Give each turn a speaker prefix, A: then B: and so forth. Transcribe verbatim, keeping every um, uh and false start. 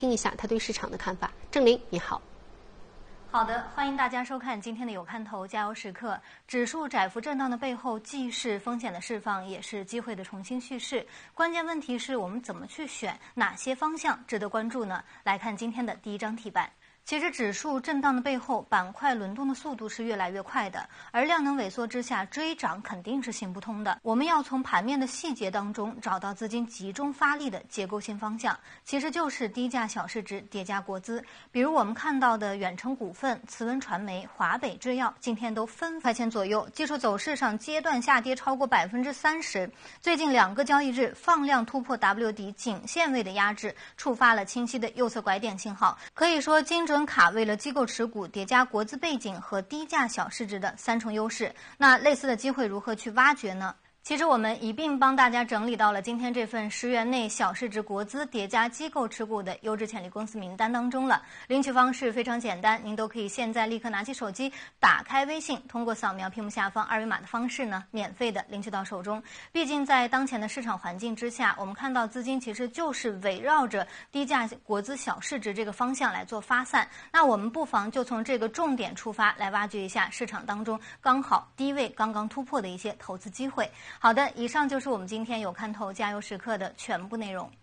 A: 听一下他对市场的看法。郑林，你好。
B: 好的，欢迎大家收看今天的有看头加油时刻。指数窄幅震荡的背后，既是风险的释放，也是机会的重新叙事。关键问题是我们怎么去选，哪些方向值得关注呢？来看今天的第一张题板。其实指数震荡的背后，板块轮动的速度是越来越快的，而量能萎缩之下，追涨肯定是行不通的。我们要从盘面的细节当中找到资金集中发力的结构性方向，其实就是低价小市值叠加国资。比如我们看到的远程股份、慈文传媒、华北制药，今天都分块钱左右，技术走势上阶段下跌超过百分之三十。最近两个交易日放量突破 W 底颈线位的压制，触发了清晰的右侧拐点信号，可以说精准卡位了机构持股叠加国资背景和低价小市值的三重优势。那类似的机会如何去挖掘呢？其实我们一并帮大家整理到了今天这份十元内小市值国资叠加机构持股的优质潜力公司名单当中了。领取方式非常简单，您都可以现在立刻拿起手机，打开微信，通过扫描屏幕下方二维码的方式呢，免费的领取到手中。毕竟在当前的市场环境之下，我们看到资金其实就是围绕着低价国资小市值这个方向来做发散。那我们不妨就从这个重点出发，来挖掘一下市场当中刚好低位刚刚突破的一些投资机会。好的，以上就是我们今天有看头加油时刻的全部内容。